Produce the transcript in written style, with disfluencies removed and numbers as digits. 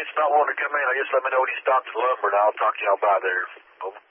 not wanting to come in. I just let me know when he stops at lumber, and I'll talk to y'all by there. Over.